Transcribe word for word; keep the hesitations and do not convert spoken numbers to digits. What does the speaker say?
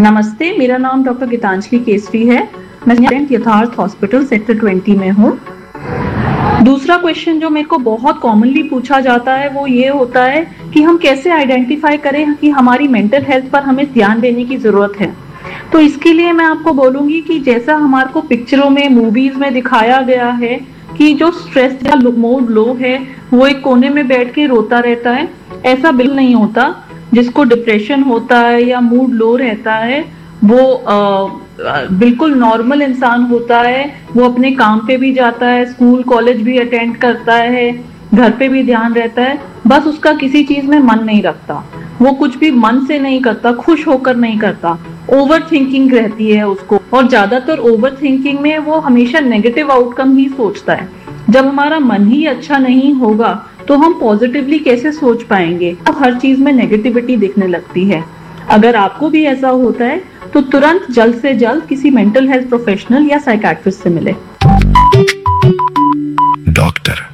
नमस्ते, मेरा नाम डॉक्टर गीतांजलि केसरी है। मैं यथार्थ हॉस्पिटल सेक्टर ट्वेंटी में हूँ। दूसरा क्वेश्चन जो मेरे को बहुत कॉमनली पूछा जाता है वो ये होता है कि हम कैसे आइडेंटिफाई करें कि हमारी मेंटल हेल्थ पर हमें ध्यान देने की जरूरत है। तो इसके लिए मैं आपको बोलूंगी कि जैसा हमारे को पिक्चरों में, मूवीज में दिखाया गया है कि जो स्ट्रेस या मूड लो है वो एक कोने में बैठ के रोता रहता है, ऐसा बिल्कुल नहीं होता। जिसको डिप्रेशन होता है या मूड लो रहता है वो आ, बिल्कुल नॉर्मल इंसान होता है। वो अपने काम पे भी जाता है, स्कूल कॉलेज भी अटेंड करता है, घर पे भी ध्यान रहता है, बस उसका किसी चीज में मन नहीं रखता। वो कुछ भी मन से नहीं करता, खुश होकर नहीं करता। ओवर थिंकिंग रहती है उसको, और ज्यादातर ओवर थिंकिंग में वो हमेशा नेगेटिव आउटकम ही सोचता है। जब हमारा मन ही अच्छा नहीं होगा तो हम पॉजिटिवली कैसे सोच पाएंगे? अब हर चीज में नेगेटिविटी दिखने लगती है। अगर आपको भी ऐसा होता है तो तुरंत जल्द से जल्द किसी मेंटल हेल्थ प्रोफेशनल या साइकियाट्रिस्ट से मिले। डॉक्टर